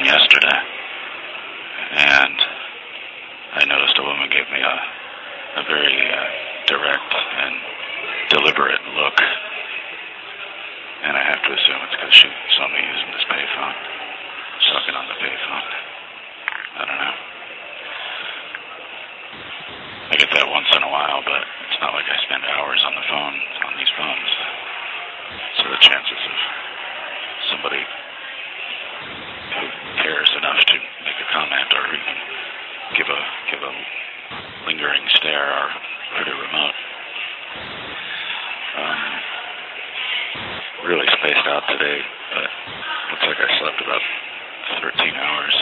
phone yesterday, and I noticed a woman gave me a very direct and deliberate look, and I have to assume it's because she saw me using this payphone, talking on the payphone. I don't know. I get that once in a while, but it's not like I spend hours on the phone, on these phones. So the chances of somebody who cares enough to make a comment or even give a lingering stare are pretty remote. Really spaced out today, but looks like I slept about 13 hours.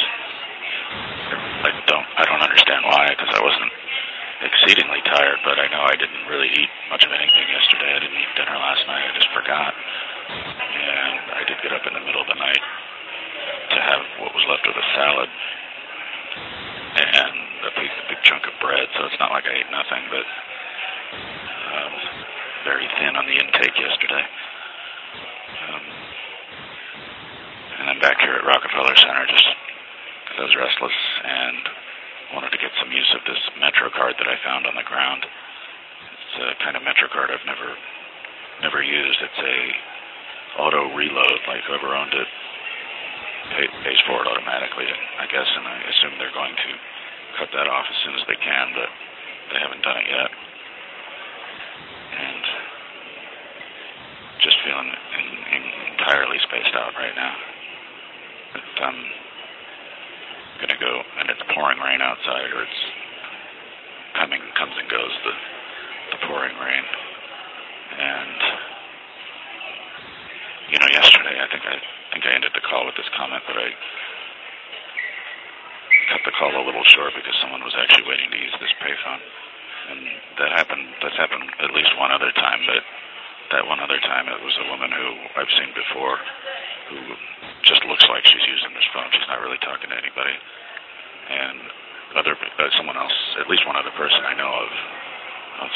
I don't understand why, because I wasn't exceedingly tired, but I know I didn't really eat much of anything yesterday. I didn't eat dinner last night. I just forgot. And I did get up in the middle of the night to have what was left of a salad and a big chunk of bread, so it's not like I ate nothing, but very thin on the intake yesterday. And I'm back here at Rockefeller Center just because I was restless and wanted to get some use of this MetroCard that I found on the ground. It's a kind of MetroCard I've never used. It's a auto reload, like whoever owned it pays for it automatically, I guess, and I assume they're going to cut that off as soon as they can, but they haven't done it yet. And just feeling entirely spaced out right now. But I'm gonna go, and it's pouring rain outside, or it's comes and goes, the pouring rain. And yesterday I think I ended the call with this comment, but I cut the call a little short because someone was actually waiting to use this payphone. And that's happened at least one other time, but that one other time it was a woman who I've seen before who just looks like she's using this phone. She's not really talking to anybody. And someone else, at least one other person I know of,